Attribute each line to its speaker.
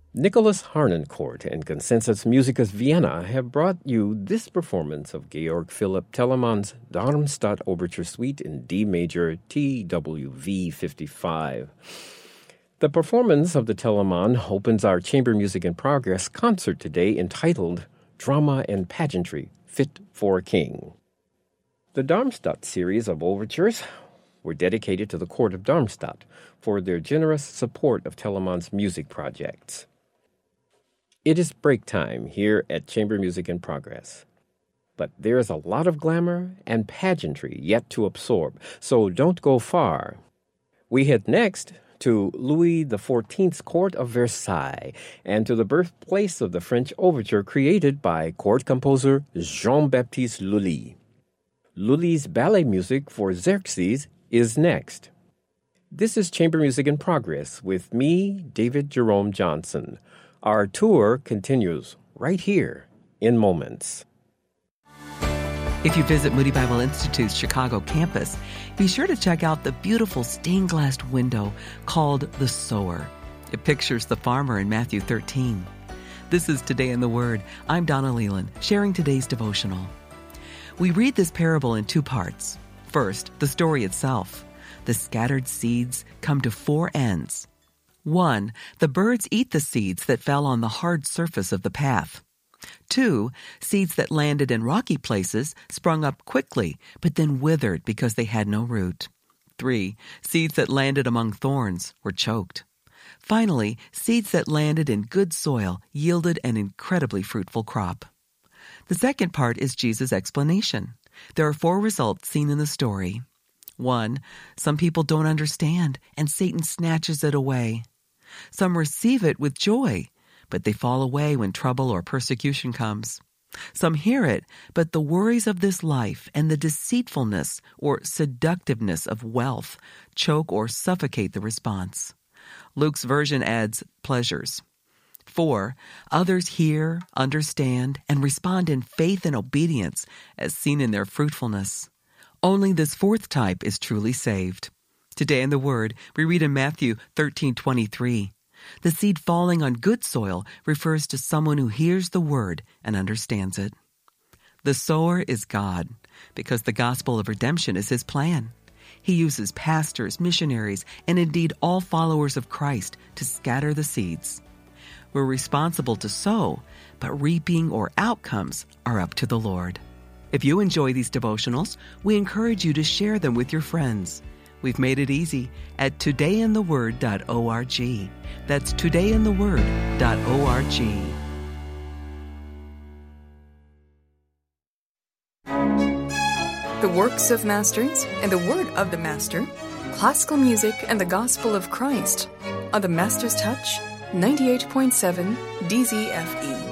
Speaker 1: Nicholas Harnoncourt and Consensus Musicus Vienna have brought you this performance of Georg Philipp Telemann's Darmstadt Overture Suite in D major TWV 55. The performance of the Telemann opens our Chamber Music in Progress concert today entitled Drama and Pageantry, Fit for a King. The Darmstadt series of overtures were dedicated to the court of Darmstadt for their generous support of Telemann's music projects. It is break time here at Chamber Music in Progress. But there is a lot of glamour and pageantry yet to absorb, so don't go far. We head next to Louis XIV's court of Versailles and to the birthplace of the French overture created by court composer Jean-Baptiste Lully. Lully's ballet music for Xerxes is next. This is Chamber Music in Progress with me, David Jerome Johnson. Our tour continues right here in moments.
Speaker 2: If you visit Moody Bible Institute's Chicago campus, be sure to check out the beautiful stained-glass window called The Sower. It pictures the farmer in Matthew 13. This is Today in the Word. I'm Donna Leland, sharing today's devotional. We read this parable in two parts. First, the story itself. The scattered seeds come to four ends. 1. The birds eat the seeds that fell on the hard surface of the path. 2. Seeds that landed in rocky places sprung up quickly, but then withered because they had no root. 3. Seeds that landed among thorns were choked. Finally, seeds that landed in good soil yielded an incredibly fruitful crop. The second part is Jesus' explanation. There are four results seen in the story. 1. Some people don't understand, and Satan snatches it away. Some receive it with joy, but they fall away when trouble or persecution comes. Some hear it, but the worries of this life and the deceitfulness or seductiveness of wealth choke or suffocate the response. Luke's version adds pleasures. 4. Others hear, understand, and respond in faith and obedience, as seen in their fruitfulness. Only this fourth type is truly saved. Today in the Word, we read in Matthew 13:23. The seed falling on good soil refers to someone who hears the Word and understands it. The sower is God, because the gospel of redemption is His plan. He uses pastors, missionaries, and indeed all followers of Christ to scatter the seeds. We're responsible to sow, but reaping or outcomes are up to the Lord. If you enjoy these devotionals, we encourage you to share them with your friends. We've made it easy at todayintheword.org. That's todayintheword.org.
Speaker 3: The works of masters and the word of the master, classical music and the gospel of Christ on the Master's Touch 98.7 DZFE.